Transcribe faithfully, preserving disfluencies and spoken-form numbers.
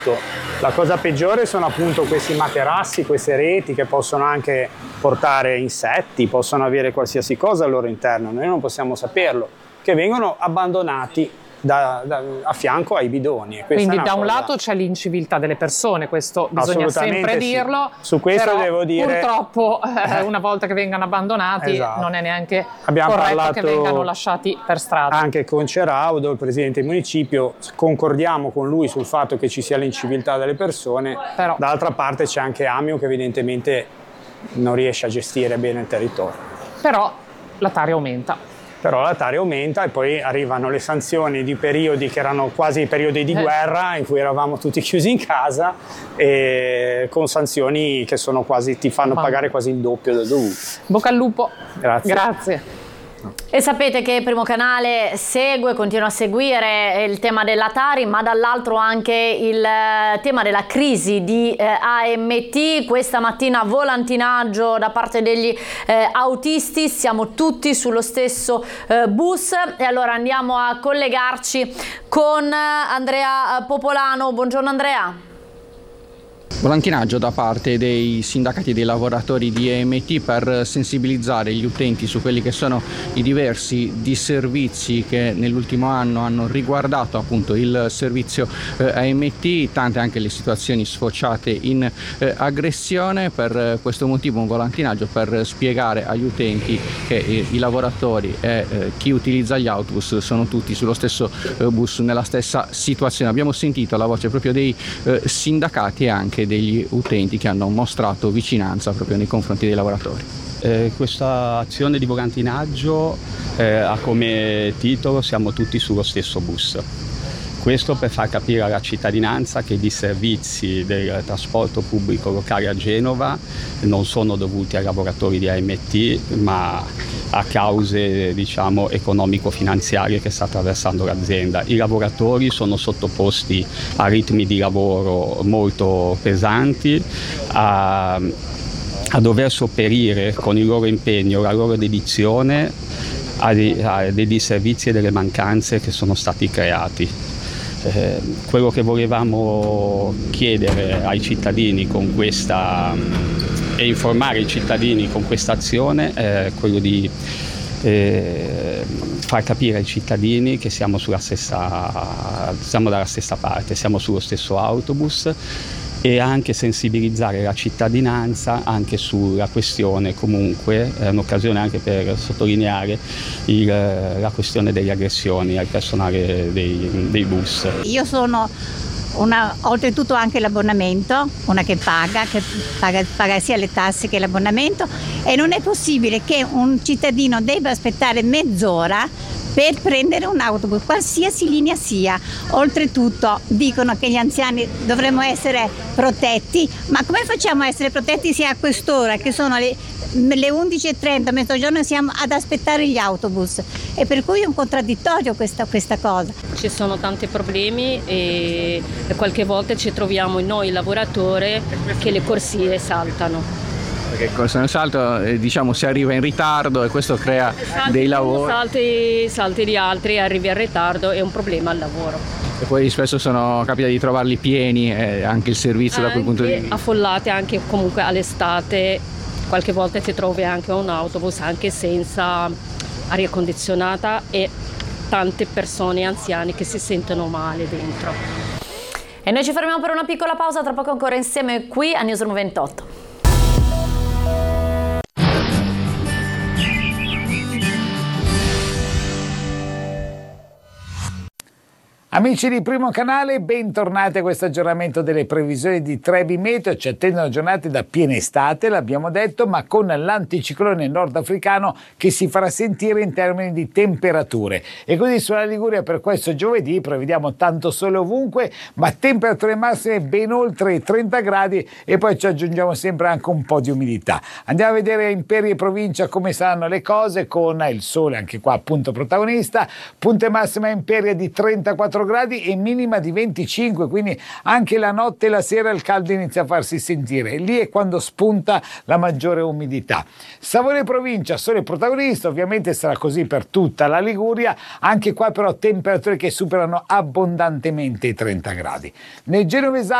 La cosa peggiore sono appunto questi materassi, queste reti che possono anche portare insetti, possono avere qualsiasi cosa al loro interno, noi non possiamo saperlo, che vengono abbandonati Da, da, a fianco ai bidoni. E quindi da un cosa... lato c'è l'inciviltà delle persone, questo bisogna sempre sì. dirlo, Su questo però devo dire purtroppo eh, una volta che vengano abbandonati esatto. non è neanche Abbiamo corretto che vengano lasciati per strada. Anche con Ceraudo, il presidente del municipio, concordiamo con lui sul fatto che ci sia l'inciviltà delle persone, però dall'altra parte c'è anche Amio che evidentemente non riesce a gestire bene il territorio. Però la Tari aumenta. Però la Tari aumenta e poi arrivano le sanzioni di periodi che erano quasi periodi di eh. guerra, in cui eravamo tutti chiusi in casa, e con sanzioni che sono quasi, ti fanno ah. pagare quasi il doppio del dovuto. Bocca al lupo. Grazie. Grazie. E sapete che Primo Canale segue, continua a seguire il tema della Tari, ma dall'altro anche il tema della crisi di eh, A M T. Questa mattina volantinaggio da parte degli eh, autisti, siamo tutti sullo stesso eh, bus, e allora andiamo a collegarci con Andrea Popolano. Buongiorno Andrea. Volantinaggio da parte dei sindacati e dei lavoratori di A M T per sensibilizzare gli utenti su quelli che sono i diversi disservizi che nell'ultimo anno hanno riguardato appunto il servizio eh, A M T, tante anche le situazioni sfociate in eh, aggressione. Per questo motivo un volantinaggio per spiegare agli utenti che eh, i lavoratori e eh, chi utilizza gli autobus sono tutti sullo stesso eh, bus, nella stessa situazione. Abbiamo sentito la voce proprio dei eh, sindacati e anche degli utenti che hanno mostrato vicinanza proprio nei confronti dei lavoratori. Eh, questa azione di volantinaggio eh, ha come titolo "Siamo tutti sullo stesso bus". Questo per far capire alla cittadinanza che i disservizi del trasporto pubblico locale a Genova non sono dovuti ai lavoratori di A M T, ma a cause, diciamo, economico-finanziarie che sta attraversando l'azienda. I lavoratori sono sottoposti a ritmi di lavoro molto pesanti, a, a dover sopperire con il loro impegno, la loro dedizione a, dei, a dei disservizi e delle mancanze che sono stati creati. Eh, quello che volevamo chiedere ai cittadini con questa e informare i cittadini con questa azione è quello di eh, far capire ai cittadini che siamo sulla stessa, siamo dalla stessa parte, siamo sullo stesso autobus, e anche sensibilizzare la cittadinanza anche sulla questione, comunque è un'occasione anche per sottolineare il, la questione delle aggressioni al personale dei, dei bus. Io sono una, oltretutto anche l'abbonamento, una che paga, che paga, paga sia le tasse che l'abbonamento, e non è possibile che un cittadino debba aspettare mezz'ora per prendere un autobus, qualsiasi linea sia. Oltretutto dicono che gli anziani dovremmo essere protetti, ma come facciamo a essere protetti se a quest'ora, che sono le, le undici e trenta, mezzogiorno, siamo ad aspettare gli autobus? E per cui è un contraddittorio questa, questa cosa. Ci sono tanti problemi e qualche volta ci troviamo noi lavoratori che le corsie saltano. Perché corsa nel salto, eh, diciamo, si arriva in ritardo e questo crea salti dei lavori. Salti, salti di altri, arrivi in ritardo, è un problema al lavoro. E poi spesso sono capita di trovarli pieni, eh, anche il servizio anche da quel punto di vista. Affollate anche comunque all'estate, qualche volta ti trovi anche un autobus anche senza aria condizionata e tante persone anziane che si sentono male dentro. E noi ci fermiamo per una piccola pausa, tra poco ancora insieme qui a Newsroom ventotto. Amici di Primo Canale, bentornati a questo aggiornamento delle previsioni di Trebi Meteo. Ci attendono giornate da piena estate, l'abbiamo detto, ma con l'anticiclone nordafricano che si farà sentire in termini di temperature. E così sulla Liguria per questo giovedì prevediamo tanto sole ovunque, ma temperature massime ben oltre i trenta gradi, e poi ci aggiungiamo sempre anche un po' di umidità. Andiamo a vedere Imperia e provincia come saranno le cose, con il sole anche qua appunto protagonista. Punte massima Imperia di trentaquattro ventiquattro gradi e minima di venticinque, quindi anche la notte e la sera il caldo inizia a farsi sentire, e lì è quando spunta la maggiore umidità. Savoia Provincia sono i protagonisti, ovviamente sarà così per tutta la Liguria, anche qua però temperature che superano abbondantemente i trenta gradi. Nei genovesani